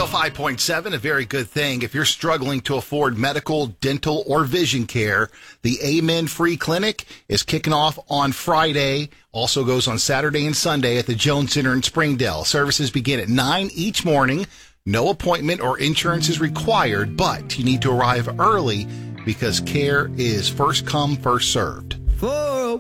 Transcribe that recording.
105.7, a very good thing. If you're struggling to afford medical, dental, or vision care, the Amen Free Clinic is kicking off on Friday. Also goes on Saturday and Sunday at the Jones Center in Springdale. Services begin at 9 each morning. No appointment or insurance is required, but you need to arrive early because care is first come, first served.